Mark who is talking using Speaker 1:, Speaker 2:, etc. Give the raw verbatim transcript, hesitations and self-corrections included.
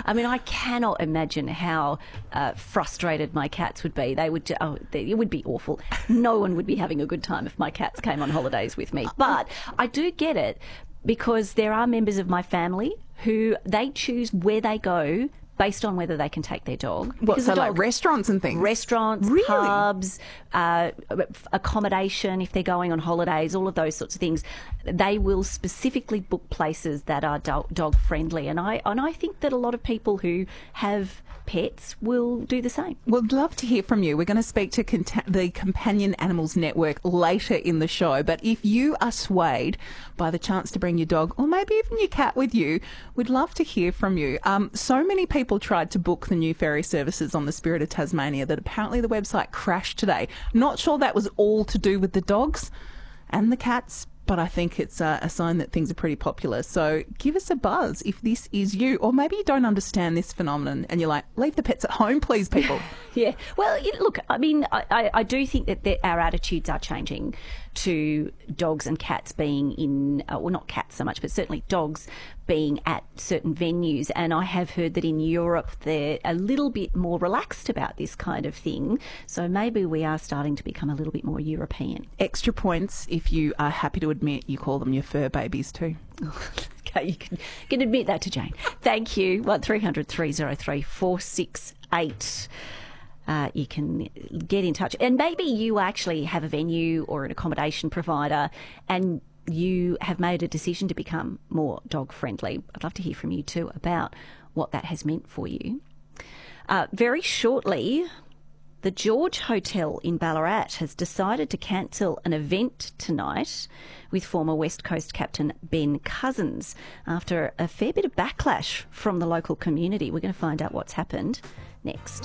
Speaker 1: I mean, I cannot imagine how uh, frustrated my cats would be. They would, oh, they, it would be awful. No one would be having a good time if my cats came on holidays with me. But I do get it, because there are members of my family who they choose where they go based on whether they can take their dog.
Speaker 2: What, so
Speaker 1: the dog,
Speaker 2: like restaurants and things?
Speaker 1: Restaurants,
Speaker 2: really?
Speaker 1: pubs, uh, accommodation, if they're going on holidays, all of those sorts of things. They will specifically book places that are do- dog friendly. And I, and I think that a lot of people who have pets will do the same.
Speaker 2: We'd love to hear from you. We're going to speak to Cont- the Companion Animals Network later in the show. But if you are swayed by the chance to bring your dog or maybe even your cat with you, we'd love to hear from you. Um, so many people tried to book the new ferry services on the Spirit of Tasmania that apparently the website crashed today. Not sure that was all to do with the dogs and the cats, but I think it's uh, a sign that things are pretty popular. So give us a buzz if this is you, or maybe you don't understand this phenomenon and you're like, leave the pets at home, please, people.
Speaker 1: Yeah. Well, it, look, I mean, I, I, I do think that the, our attitudes are changing to dogs and cats being in, uh, well, not cats so much, but certainly dogs being at certain venues. And I have heard that in Europe they're a little bit more relaxed about this kind of thing. So maybe we are starting to become a little bit more European.
Speaker 2: Extra points if you are happy to admit you call them your fur babies too.
Speaker 1: Okay, you can, you can admit that to Jane. Thank you. one three hundred three oh three four six eight. Uh, you can get in touch. And maybe you actually have a venue or an accommodation provider and you have made a decision to become more dog friendly. I'd love to hear from you too about what that has meant for you. Uh, very shortly, the George Hotel in Ballarat has decided to cancel an event tonight with former West Coast captain Ben Cousins after a fair bit of backlash from the local community. We're going to find out what's happened next.